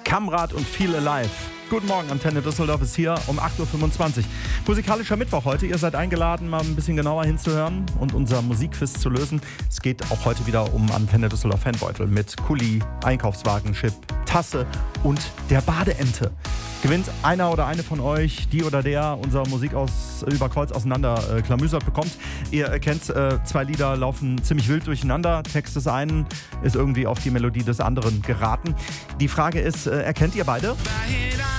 Kamrat und Feel Alive. Guten Morgen, Antenne Düsseldorf ist hier um 8.25 Uhr. Musikalischer Mittwoch heute. Ihr seid eingeladen, mal ein bisschen genauer hinzuhören und unser Musikquiz zu lösen. Es geht auch heute wieder um Antenne Düsseldorf Fanbeutel mit Kuli, Einkaufswagen, Chip, Tasse und der Badeente. Gewinnt einer oder eine von euch, die oder der unser Musik über Kreuz auseinander klamüsert bekommt. Ihr erkennt, zwei Lieder laufen ziemlich wild durcheinander. Text des einen ist irgendwie auf die Melodie des anderen geraten. Die Frage ist, erkennt ihr beide?